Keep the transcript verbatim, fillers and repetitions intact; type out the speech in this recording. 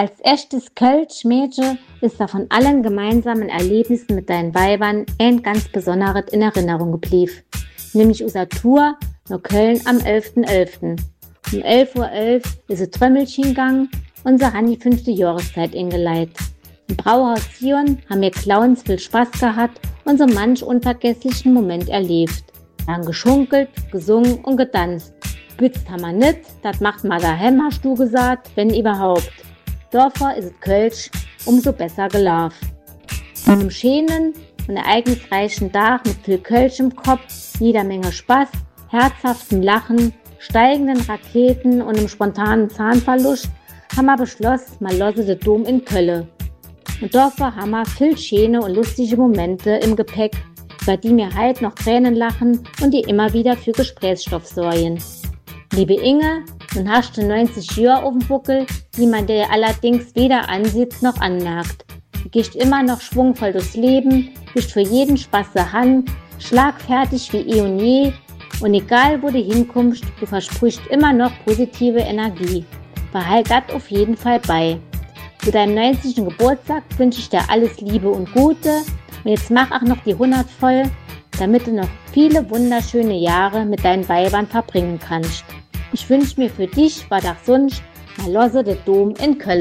Als echtes Kölsch-Mädchen ist da von allen gemeinsamen Erlebnissen mit deinen Weibern ein ganz Besonderes in Erinnerung geblieben. Nämlich unser Tour nach Köln am elften elften Um elf Uhr elf ist ein Trömmelchen gegangen und sie haben die fünfte Jahreszeit eingeleitet. Im Brauhaus Sion haben wir Clowns viel Spaß gehabt und so manch unvergesslichen Moment erlebt. Wir haben geschunkelt, gesungen und getanzt. Bützt haben wir nicht, das macht man daheim, hast du gesagt, wenn überhaupt. Dörfer ist es Kölsch, umso besser gelaufen. An einem schönen und ereignisreichen Tag mit viel Kölsch im Kopf, jeder Menge Spaß, herzhaftem Lachen, steigenden Raketen und einem spontanen Zahnverlust haben wir beschlossen, mal losse den Dom in Köln. Und Dörfer haben wir viel schöne und lustige Momente im Gepäck, über die mir heute noch Tränen lachen und die immer wieder für Gesprächsstoff sorgen. Liebe Inge, nun hast du neunzig Jahre auf dem Buckel, die man dir allerdings weder ansieht noch anmerkt. Du gehst immer noch schwungvoll durchs Leben, bist für jeden Spaß der Hand, schlagfertig wie eh und je und egal wo du hinkommst, du versprichst immer noch positive Energie. Behalt das auf jeden Fall bei. Zu deinem neunzigsten Geburtstag wünsche ich dir alles Liebe und Gute und jetzt mach auch noch die hundert voll, damit du noch viele wunderschöne Jahre mit deinen Weibern verbringen kannst. Ich wünsche mir für dich, was auch sonst, mal losse den Dom in Köln.